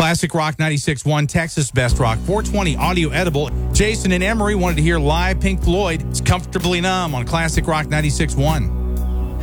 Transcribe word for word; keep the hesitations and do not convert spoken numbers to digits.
Classic Rock ninety-six point one, Texas Best Rock, four twenty Audio Edible. Jason and Emery wanted to hear live Pink Floyd. It's Comfortably Numb on Classic Rock ninety-six point one.